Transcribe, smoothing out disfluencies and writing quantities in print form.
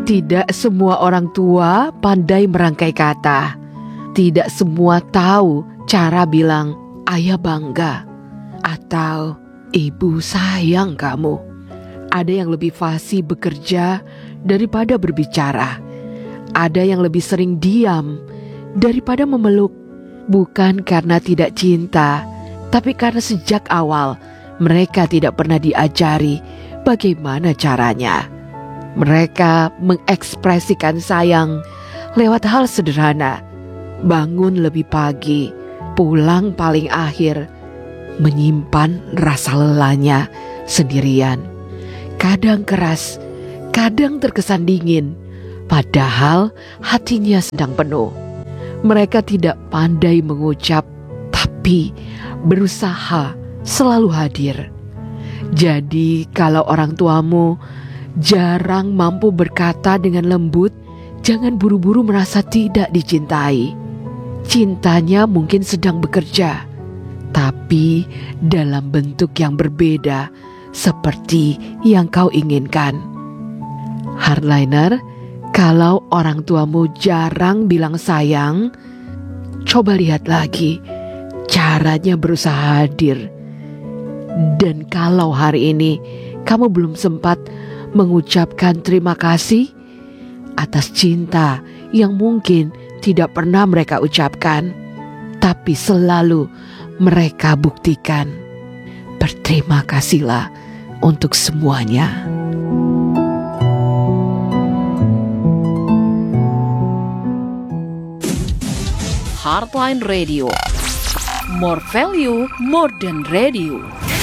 Tidak semua orang tua pandai merangkai kata. Tidak semua tahu cara bilang ayah bangga atau ibu sayang kamu. Ada yang lebih fasih bekerja daripada berbicara. Ada yang lebih sering diam daripada memeluk. Bukan karena tidak cinta, tapi karena sejak awal mereka tidak pernah diajari bagaimana caranya. Mereka mengekspresikan sayang lewat hal sederhana. Bangun lebih pagi, pulang paling akhir, menyimpan rasa lelahnya sendirian. Kadang keras, kadang terkesan dingin, padahal hatinya sedang penuh. Mereka tidak pandai mengucap, tapi berusaha selalu hadir. Jadi kalau orang tuamu jarang mampu berkata dengan lembut, jangan buru-buru merasa tidak dicintai. Cintanya mungkin sedang bekerja, tapi dalam bentuk yang berbeda seperti yang kau inginkan. Hardliner, kalau orang tuamu jarang bilang sayang, coba lihat lagi caranya berusaha hadir. Dan kalau hari ini kamu belum sempat mengucapkan terima kasih atas cinta yang mungkin tidak pernah mereka ucapkan, tapi selalu mereka buktikan, berterima kasihlah untuk semuanya. Heartline Radio, more value, more than radio.